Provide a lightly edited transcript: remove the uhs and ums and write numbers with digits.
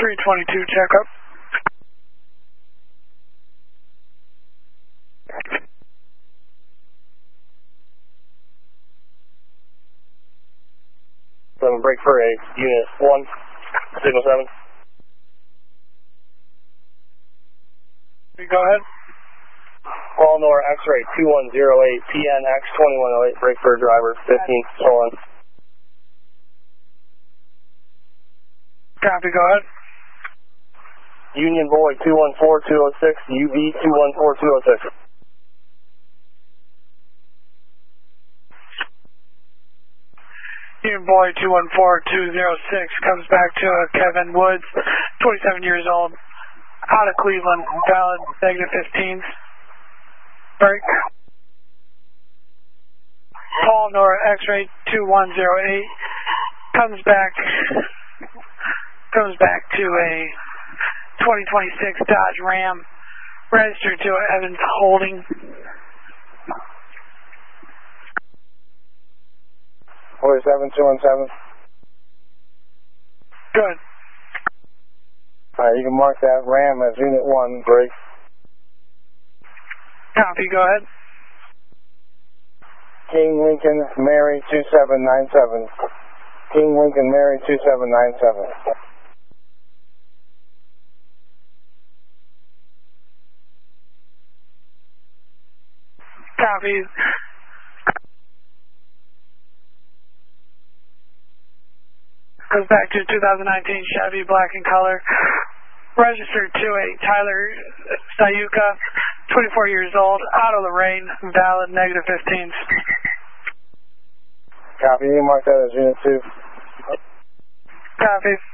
322, checkup. Break for a unit 1, signal 7. Go ahead. Paul Nor X-ray 2108, PNX 2108, break for driver 15, stolen. Copy, go ahead. Union Boy 214206, UV 214206. Union Boy 214206 comes back to Kevin Woods, 27 years old, out of Cleveland, valid -15s. Break. Paul Nora X-ray 2108 comes back to a 2026 Dodge Ram, registered to Evans Holding. Boy 7217. Good. Alright, you can mark that Ram as unit 1, break. Copy, go ahead. King Lincoln Mary 2797. King Lincoln Mary 2797. Copy. Goes back to 2019 Chevy, black in color. Registered to a Tyler Sayuka, 24 years old, out of Lorraine, valid -15s. Copy, you can mark that as unit 2. Copy.